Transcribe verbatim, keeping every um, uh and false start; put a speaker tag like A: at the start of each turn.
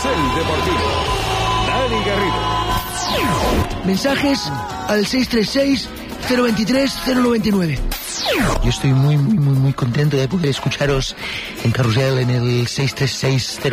A: Carrusel Deportivo. Dani Garrido.
B: Mensajes al seis tres seis, cero dos tres, cero nueve nueve.
C: Yo estoy muy, muy, muy, muy contento de poder escucharos en Carrusel en el seis tres seis cero